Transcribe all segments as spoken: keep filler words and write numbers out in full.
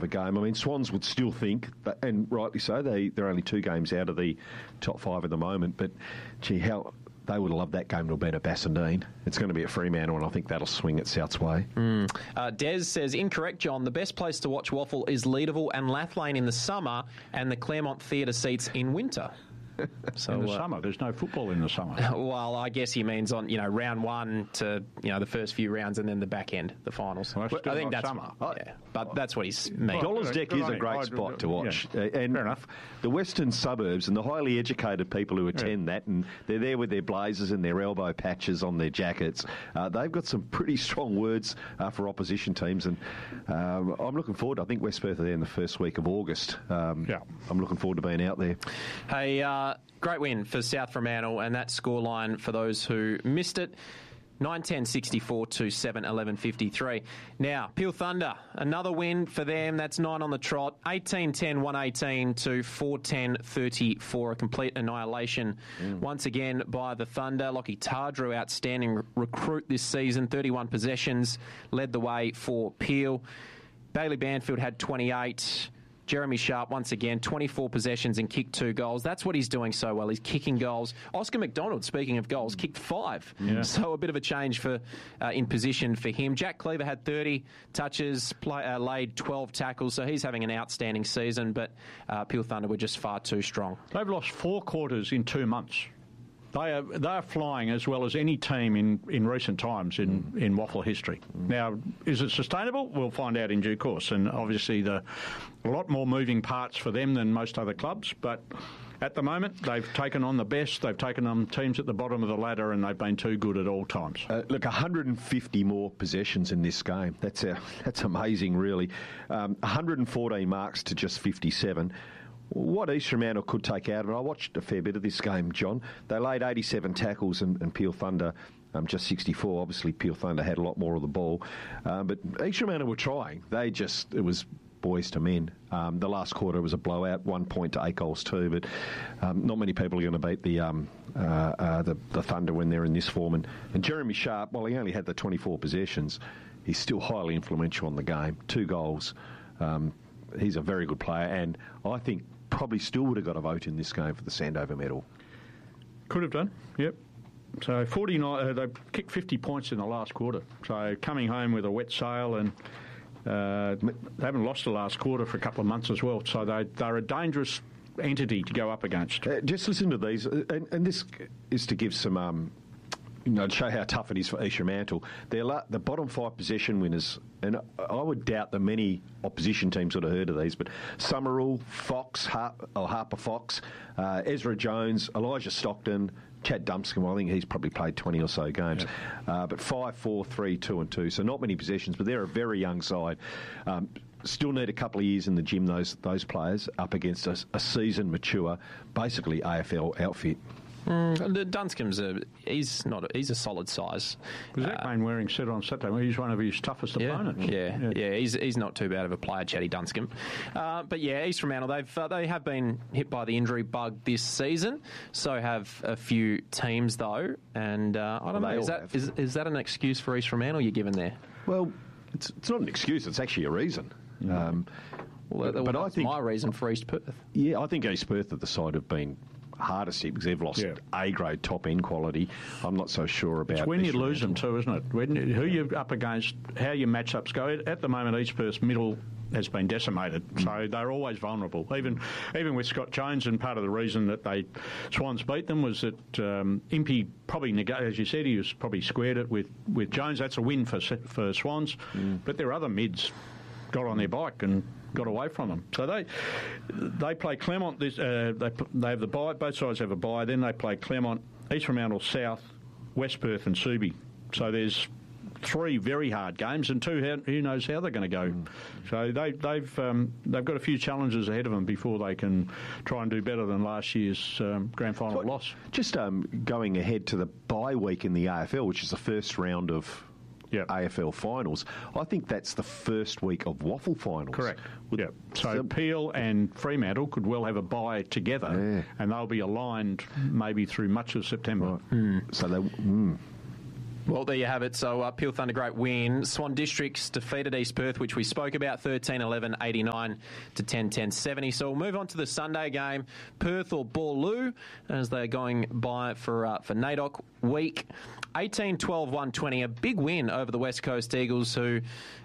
a game. I mean, Swans would still think, that, and rightly so, they, they're only two games out of the top five at the moment, but, gee, how they would have loved that game to have been at Bassendean. It's going to be at Fremantle, and I think that'll swing at South's way. Mm. Uh, Des says, incorrect, John. The best place to watch WAFL is Leederville and Lathlane in the summer and the Claremont Theatre seats in winter. So, in the uh, summer, there's no football in the summer. Well, I guess he means on you know round one to you know the first few rounds and then the back end, the finals. Well, I think that's summer. Yeah, but that's what he's meant. Dollars Deck is a great spot to watch, yeah. and Fair enough. The western suburbs and the highly educated people who attend yeah. that, and they're there with their blazers and their elbow patches on their jackets. Uh, they've got some pretty strong words uh, for opposition teams, and um, I'm looking forward. I think West Perth are there in the first week of August. Um, yeah, I'm looking forward to being out there. Hey. Uh, Great win for South Fremantle, and that scoreline for those who missed it, nine ten sixty-four to seven eleven fifty-three. Now, Peel Thunder, another win for them. That's nine on the trot. eighteen ten one eighteen to four ten thirty-four. A complete annihilation mm. once again by the Thunder. Lockie Tardrew, outstanding re- recruit this season. thirty-one possessions, led the way for Peel. Bailey Banfield had twenty-eight. Jeremy Sharp, once again, twenty-four possessions and kicked two goals. That's what he's doing so well. He's kicking goals. Oscar McDonald, speaking of goals, kicked five. Yeah. So a bit of a change for uh, in position for him. Jack Cleaver had thirty touches, play, uh, laid twelve tackles, so he's having an outstanding season, but uh, Peel Thunder were just far too strong. They've lost four quarters in two months. They are they are flying as well as any team in, in recent times in, mm. in WAFL history. Mm. Now, is it sustainable? We'll find out in due course. And obviously, the a lot more moving parts for them than most other clubs. But at the moment, they've taken on the best. They've taken on teams at the bottom of the ladder, and they've been too good at all times. Uh, look, one hundred fifty more possessions in this game. That's a, that's amazing, really. Um, one hundred fourteen marks to just fifty-seven. What East Fremantle could take out, and I watched a fair bit of this game, John. They laid eighty-seven tackles, and, and Peel Thunder um, just sixty-four. Obviously, Peel Thunder had a lot more of the ball, uh, but East Fremantle were trying. They just it was boys to men. Um, the last quarter was a blowout, one point to eight goals too. But um, not many people are going to beat the, um, uh, uh, the the Thunder when they're in this form. And, and Jeremy Sharp, while he only had the twenty-four possessions, he's still highly influential in the game. Two goals. Um, he's a very good player, and I think probably still would have got a vote in this game for the Sandover medal. Could have done, yep. So forty-nine, uh, they kicked fifty points in the last quarter. So coming home with a wet sail, and uh, they haven't lost the last quarter for a couple of months as well. So they, they're a dangerous entity to go up against. Uh, just listen to these, uh, and, and this is to give some... Um, You know, to show how tough it is for East Fremantle. They're la- the bottom five possession winners, and I would doubt that many opposition teams would have heard of these, but Summerall, Fox, Har- or Harper Fox, uh, Ezra Jones, Elijah Stockton, Chad Dumpscombe, I think he's probably played twenty or so games. Yeah. Uh, but five, four, three, two and two, so not many possessions, but they're a very young side. Um, still need a couple of years in the gym, those those players, up against a, a seasoned, mature, basically A F L outfit. Mm, the Dunscombe's a he's not a, he's a solid size. Was that Wayne Waring said on Saturday? He's one of his toughest yeah, opponents. Yeah, yeah, yeah, he's he's not too bad of a player, Chatty Dunscombe. Uh, but yeah, East Fremantle they've uh, they have been hit by the injury bug this season. So have a few teams though, and uh, I don't well, know is that is, is that an excuse for East Fremantle you're given there? Well, it's it's not an excuse. It's actually a reason. Mm. Um, well, but, but I think my reason for East Perth. Yeah, I think East Perth at the side have been hardest hit because they've lost yeah. A-grade top-end quality. I'm not so sure about... It's when you lose them too, isn't it? When, who you're up against, how your matchups go. At the moment, East Perth's middle has been decimated, mm. so they're always vulnerable. Even even with Scott Jones, and part of the reason that they Swans beat them was that um, Impey probably, as you said, he was probably squared it with, with Jones. That's a win for, for Swans, mm. but their other mids got on their bike and got away from them. So they they play Claremont. This, uh, they they have the bye. Both sides have a bye. Then they play Claremont, East Fremantle South, West Perth, and Subi. So there's three very hard games, and two who knows how they're going to go. Mm. So they, they've um, they've got a few challenges ahead of them before they can try and do better than last year's um, grand final so, loss. Just um, going ahead to the bye week in the A F L, which is the first round of Yep. A F L finals. I think that's the first week of WAFL finals. Correct. Yep. So the, Peel and Fremantle could well have a bye together, yeah. and they'll be aligned maybe through much of September. Right. Mm. So they. Mm. Well, there you have it. So uh, Peel Thunder, great win. Swan Districts defeated East Perth, which we spoke about, thirteen eleven, eighty-nine to ten ten, seventy. So we'll move on to the Sunday game, Perth or Borloo, as they're going by for uh, for NAIDOC week. eighteen twelve, one twenty, a big win over the West Coast Eagles, who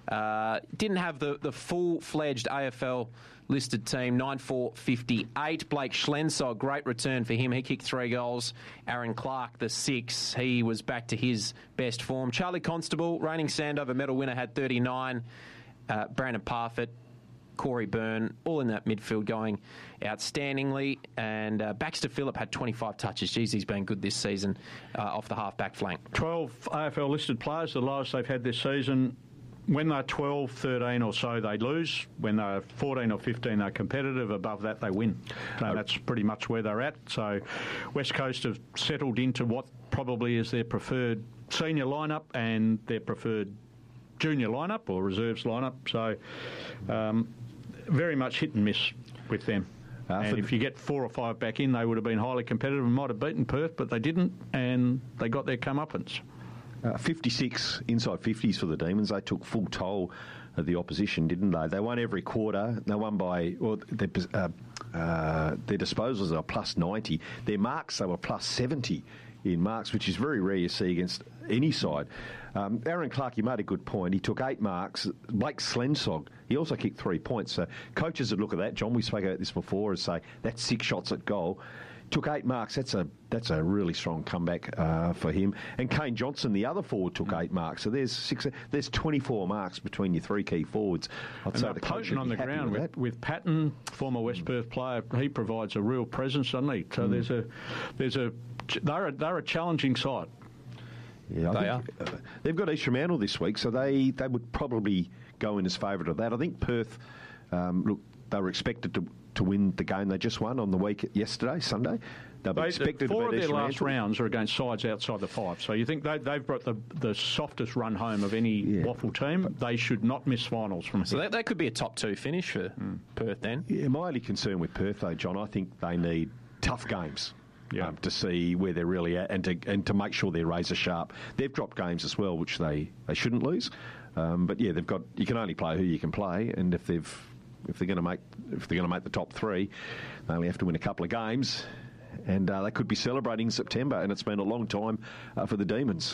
uh, didn't have the, the full-fledged A F L listed team. Nine four fifty-eight. Blake Schlensog, great return for him. He kicked three goals. Aaron Clark, the six. He was back to his best form. Charlie Constable, reigning Sandover medal winner, had thirty-nine. Uh, Brandon Parfitt, Corey Byrne, all in that midfield going outstandingly. And uh, Baxter Phillip had twenty-five touches. Jeez, he's been good this season uh, off the half-back flank. twelve A F L listed players, the lowest they've had this season. When they're twelve, thirteen or so, they lose. When they're fourteen or fifteen, they're competitive. Above that, they win. So that's pretty much where they're at. So West Coast have settled into what probably is their preferred senior lineup and their preferred junior lineup or reserves lineup. So um, very much hit and miss with them. Uh, and if you get four or five back in, they would have been highly competitive and might have beaten Perth, but they didn't, and they got their comeuppance. Uh, fifty-six inside fifties for the Demons. They took full toll of the opposition, didn't they? They won every quarter. They won by, well, their, uh, uh, their disposals are plus ninety. Their marks, they were plus seventy in marks, which is very rare you see against any side. Um, Aaron Clark, you made a good point. He took eight marks. Blake Schlensog, he also kicked three points. So coaches would look at that. John, we spoke about this before, and say that's six shots at goal. Took eight marks. That's a that's a really strong comeback uh, for him. And Kane Johnson, the other forward, took eight marks. So there's six. There's twenty-four marks between your three key forwards. I'd and say they're the coach potent on the ground with, with, with Patton, former West Perth player. He provides a real presence, doesn't he? So mm. there's a there's a they're a, they're a challenging side. Yeah, I they think, are. Uh, they've got East Fremantle this week, so they, they would probably go in as favourite of that. I think Perth, um, look, they were expected to to win the game they just won on the week yesterday, Sunday. They'll be they, expected four to of beat their East last Fremantle. rounds are against sides outside the five. So you think they, they've brought the, the softest run home of any Yeah. waffle team. They should not miss finals from So here. that, that could be a top two finish for mm. Perth then. Yeah, my only concern with Perth, though, John, I think they need tough games. Yeah. Um, to see where they're really at and to and to make sure they're razor sharp. They've dropped games as well, which they, they shouldn't lose. Um, but yeah, they've got you can only play who you can play, and if they've if they're going to make if they're going to make the top three, they only have to win a couple of games, and uh, they could be celebrating in September. And it's been a long time uh, for the Demons.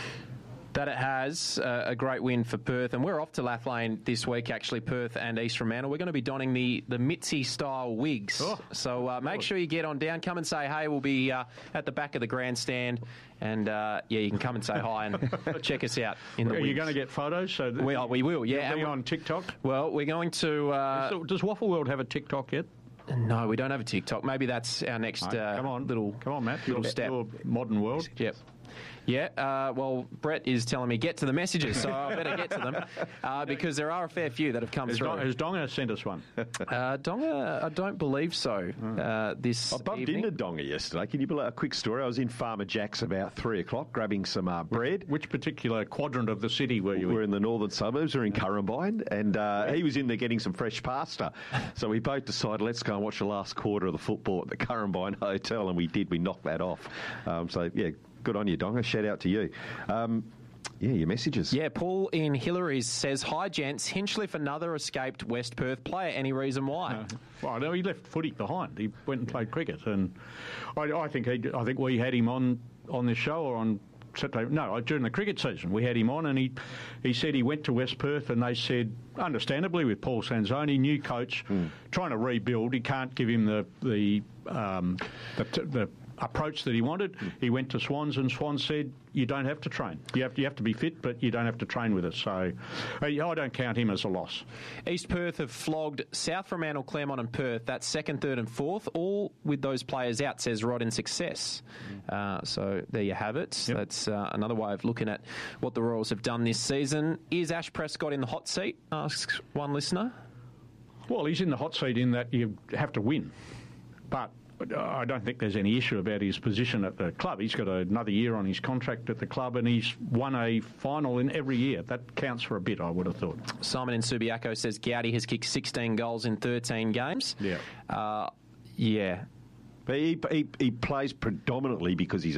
That it has, uh, a great win for Perth. And we're off to Lathlane this week, actually, Perth and East Fremantle. We're going to be donning the, the Mitzi-style wigs. Oh, so uh, make sure you get on down. Come and say hey. We'll be uh, at the back of the grandstand. And, uh, yeah, you can come and say hi and check us out in the Are wigs. you going to get photos? So that we, oh, we will, yeah. You'll be And on TikTok? Well, we're going to... Uh, So does Waffle World have a TikTok yet? no, we don't have a TikTok. Maybe that's our next No, uh, come on, little come on, Matt. little Your, step. your modern world. Yep. Yeah, uh, well, Brett is telling me get to the messages, so I better get to them uh, because there are a fair few that have come Has, through. Don, has Donga sent us one? Uh, Donga, I don't believe so. Uh, this I bumped evening. into Donga yesterday. Can you believe a quick story? I was in Farmer Jack's about three o'clock grabbing some uh, bread. Which particular quadrant of the city were you We're in? in the northern suburbs. We're in Currambine, and uh, he was in there getting some fresh pasta. So we both decided, let's go and watch the last quarter of the football at the Currambine Hotel, and we did. We knocked that off. Um, so, yeah, good on you, Donga. Shout out to you. Um, yeah, your messages. Yeah, Paul in Hillary's says, hi, gents. Hinchliffe, another escaped West Perth player. Any reason why? Uh, well, no, he left footy behind. He went and played cricket, and I, I think he, I think we had him on, on this show or on Saturday. No, during the cricket season, we had him on, and he he said he went to West Perth, and they said, understandably, with Paul Sanzoni, new coach, mm. trying to rebuild, he can't give him the the um, the, the approach that he wanted. Mm. He went to Swans, and Swans said, you don't have to train. You have to, you have to be fit, but you don't have to train with us. So I don't count him as a loss. East Perth have flogged South Fremantle, Claremont and Perth. That's second, third and fourth, all with those players out, says Rod in Success. Mm. Uh, so there you have it. Yep. That's uh, another way of looking at what the Royals have done this season. Is Ash Prescott in the hot seat, asks one listener. Well, he's in the hot seat in that you have to win. But I don't think there's any issue about his position at the club. He's got another year on his contract at the club, and he's won a final in every year. That counts for a bit, I would have thought. Simon in Subiaco says Gowdy has kicked sixteen goals in thirteen games. Yeah. Uh, yeah. But he, he, he plays predominantly because he's a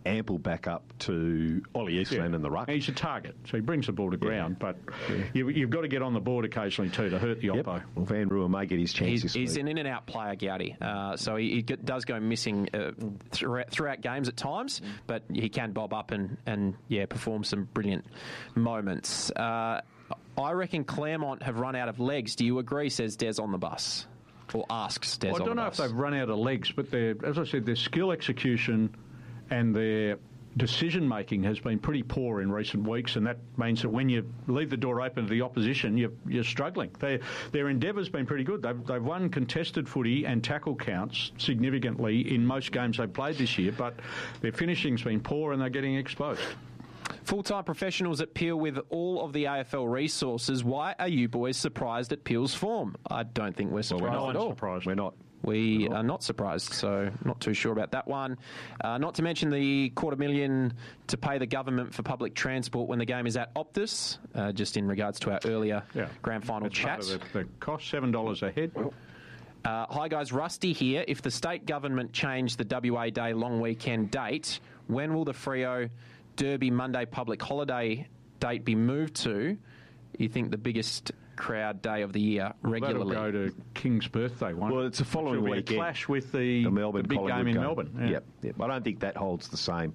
ample backup to Ollie Eastland Yeah. and the ruck. He's a target, so he brings the ball to ground, but you, you've got to get on the board occasionally too to hurt the Yep. oppo. Well, Van Rooyen may get his chance He's, this he's week. an in and out player, Gowdy. Uh, so he, he g- does go missing uh, throughout, throughout games at times, but he can bob up and, and yeah, perform some brilliant moments. Uh, I reckon Claremont have run out of legs. Do you agree? Says Des on the bus, or asks Des Well, I on don't the know bus. if they've run out of legs, but they're, as I said, their skill execution and their decision making has been pretty poor in recent weeks, and that means that when you leave the door open to the opposition, you're, you're struggling. They, their endeavour's been pretty good. They've, they've won contested footy and tackle counts significantly in most games they've played this year, but their finishing's been poor and they're getting exposed. Full-time professionals at Peel with all of the A F L resources. Why are you boys surprised at Peel's form? I don't think we're surprised we're No not at one's all. surprised. We're not. We are not surprised, so not too sure about that one. Uh, not to mention the quarter million to pay the government for public transport when the game is at Optus, uh, just in regards to our earlier Yeah. grand final That's part chat. of the, the cost, seven dollars a head. Uh, hi guys, Rusty here. If the state government changed the W A Day long weekend date, when will the Freo Derby Monday public holiday date be moved to? You think the biggest crowd day of the year regularly? That'll go to King's birthday one. Well, it's a following There'll be weekend. a clash with the, The Melbourne the big Collingwood game in Melbourne. Yeah. Yep, yep. I don't think that holds the same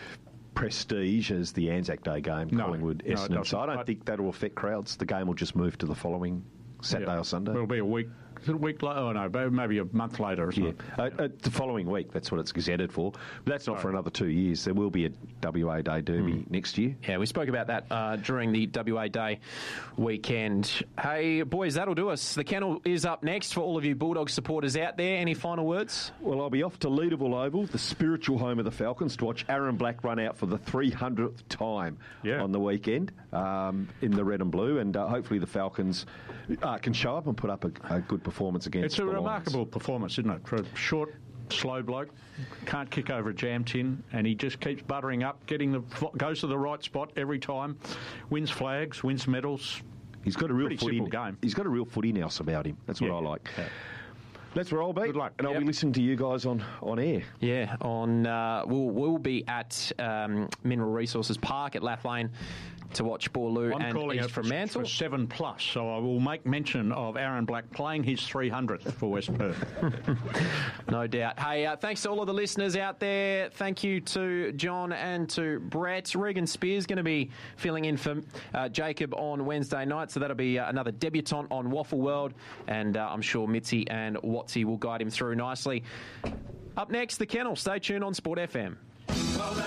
prestige as the Anzac Day game, No, Collingwood, no, it Essendon. doesn't. So I don't But- think that'll affect crowds. The game will just move to the following Saturday Yeah. or Sunday. It'll be a week. Is it a week later? Oh, no, maybe a month later or Yeah, something. uh, uh, the following week. That's what it's gazetted for. But that's not for another two years. There will be a W A Day Derby next year. Yeah, we spoke about that uh, during the W A Day weekend. Hey, boys, that'll do us. The kennel is up next for all of you Bulldog supporters out there. Any final words? Well, I'll be off to Leederville Oval, the spiritual home of the Falcons, to watch Aaron Black run out for the three hundredth time Yeah. on the weekend um, in the red and blue. And uh, hopefully the Falcons uh, can show up and put up a, a good performance against It's a the Lions. remarkable performance, isn't it? For a short, slow bloke, can't kick over a jam tin, and he just keeps buttering up, getting the goes to the right spot every time, wins flags, wins medals. He's got a real Pretty footy. simple game. He's got a real footy nous about him. That's what Yeah. I like. Yeah. That's where I'll be. Good luck. And I'll Yep. be listening to you guys on, on air. Yeah, on uh, we'll we'll be at um, Mineral Resources Park at Lath Lane to watch Borloo I'm and calling East it for, Fremantle. for seven plus, so I will make mention of Aaron Black playing his three hundredth for West Perth. No doubt. Hey, uh, thanks to all of the listeners out there. Thank you to John and to Brett. Regan Spears going to be filling in for uh, Jacob on Wednesday night, so that'll be uh, another debutant on Waffle World, and uh, I'm sure Mitzi and Watsy will guide him through nicely. Up next, The Kennel. Stay tuned on Sport F M.